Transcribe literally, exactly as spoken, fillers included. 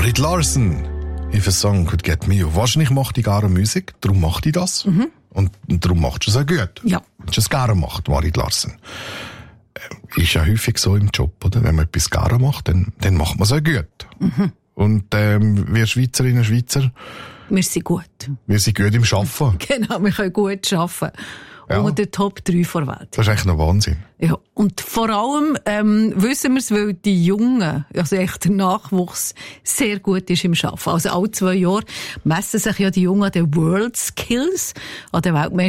Marit Larsen, if a song could get me. Wahrscheinlich macht die gerne Musik, darum macht die das. Mhm. Und, und darum macht sie es auch gut. Ja. Wenn sie es gerne macht, Marit Larsen. Äh, ist ja häufig so im Job, oder? Wenn man etwas gerne macht, dann, dann macht man es auch gut. Mhm. Und ähm, wir Schweizerinnen und Schweizer, wir sind gut. Wir sind gut im Arbeiten. Genau, wir können gut arbeiten. Ja. Unter den Top drei der Welt. Das ist eigentlich noch Wahnsinn. Ja, und vor allem ähm, wissen wir es, weil die Jungen, also echt der Nachwuchs, sehr gut ist im Arbeiten. Also alle zwei Jahre messen sich ja die Jungen an den World Skills, an den Weltmeisterschaften.